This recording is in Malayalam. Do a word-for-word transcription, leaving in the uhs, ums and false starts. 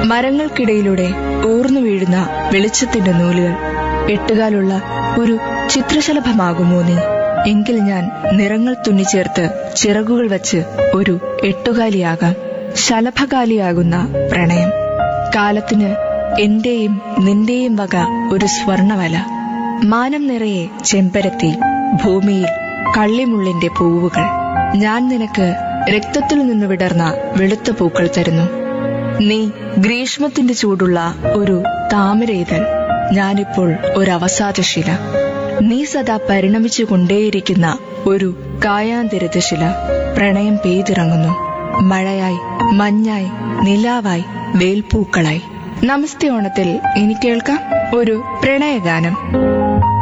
മരങ്ങൾക്കിടയിലൂടെ ഊർന്നു വീഴുന്ന വെളിച്ചത്തിന്റെ നൂലുകൾ. എട്ടുകാലുള്ള ഒരു ചിത്രശലഭമാകുമോ നീ? എങ്കിൽ ഞാൻ നിറങ്ങൾ തുന്നിച്ചേർത്ത് ചിറകുകൾ വച്ച് ഒരു എട്ടുകാലിയാകാം. ശലഭകാലിയാകുന്ന പ്രണയം. കാലത്തിന് എന്റെയും നിന്റെയും വക ഒരു സ്വർണവല. മാനം നിറയെ ചെമ്പരത്തി, ഭൂമിയിൽ കള്ളിമുള്ളിന്റെ പൂവുകൾ. ഞാൻ നിനക്ക് രക്തത്തിൽ നിന്ന് വിടർന്ന വെളുത്ത പൂക്കൾ തരുന്നു. നീ ഗ്രീഷ്മത്തിന്റെ ചൂടുള്ള ഒരു താമരയിതൾ, ഞാനിപ്പോൾ ഒരവസാദശില. നീ സദാ പരിണമിച്ചു കൊണ്ടേയിരിക്കുന്ന ഒരു കായാന്തരിതശില. പ്രണയം പെയ്തിറങ്ങുന്നു, മഴയായി, മഞ്ഞായി, നിലാവായി, വേൽപ്പൂക്കളായി. നമസ്തേ ഓണത്തിൽ ഇനി കേൾക്കാം ഒരു പ്രണയഗാനം.